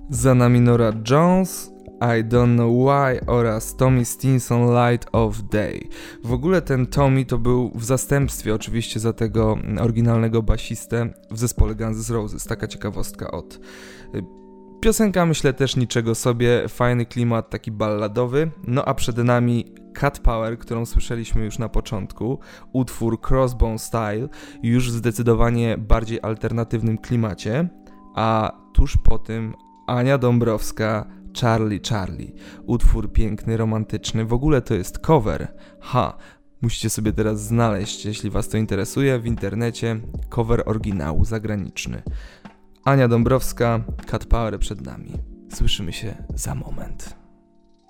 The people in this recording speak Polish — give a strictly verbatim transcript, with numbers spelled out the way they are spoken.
Za nami Norah Jones, I Don't Know Why oraz Tommy Stinson, Light of Day. W ogóle ten Tommy to był w zastępstwie oczywiście za tego oryginalnego basistę w zespole Guns N' Roses. Taka ciekawostka od... Piosenka, myślę, też niczego sobie, fajny klimat, taki balladowy. No a przed nami Cat Power, którą słyszeliśmy już na początku, utwór Crossbone Style, już w zdecydowanie bardziej alternatywnym klimacie, a tuż po tym Ania Dąbrowska, Charlie Charlie. Utwór piękny, romantyczny, w ogóle to jest cover. Ha, musicie sobie teraz znaleźć, jeśli was to interesuje, w internecie cover oryginału zagraniczny. Ania Dąbrowska, Cat Power przed nami. Słyszymy się za moment.